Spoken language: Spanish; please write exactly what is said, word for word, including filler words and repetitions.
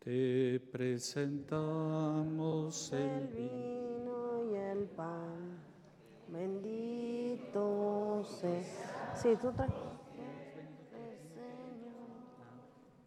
Te presentamos El el vino. vino y el pan. Bendito sea. Sí, tú traes.